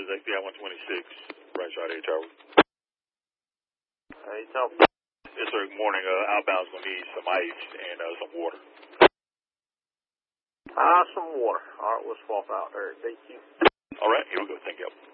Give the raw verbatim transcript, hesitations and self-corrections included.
is X D I one twenty-six, Bradshaw Air Tower. Hey, tell me. Yes, sir. Good morning. Uh, outbound's going to need some ice and uh, some water. Ah, uh, some water. All right, we'll swap out there at D Q. All right, here we go. Thank you.